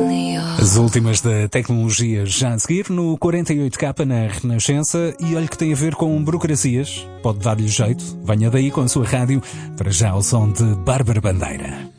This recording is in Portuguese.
As últimas da tecnologia já a seguir no 48K na Renascença, e olha que tem a ver com burocracias. Pode dar-lhe jeito. Venha daí com a sua rádio, para já ao som de Bárbara Bandeira.